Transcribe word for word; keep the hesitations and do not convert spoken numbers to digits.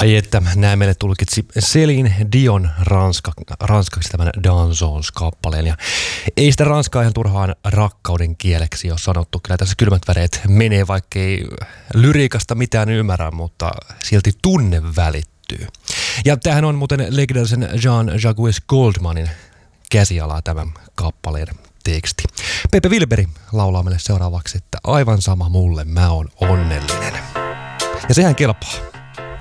Ai että, nämä meille tulkitsi Céline Dion ranska, ranskaksi tämän Dansons-kappaleen. Ja ei sitä ranskaa ihan turhaan rakkauden kieleksi ole sanottu. Kyllä tässä kylmät väreet menee, vaikkei lyriikasta mitään ymmärrä, mutta silti tunne välittyy. Ja tämähän on muuten legendaarisen Jean-Jacques Goldmanin käsialaa tämän kappaleen teksti. Pepe Wilberi laulaa meille seuraavaksi, että aivan sama mulle, mä oon onnellinen. Ja sehän kelpaa.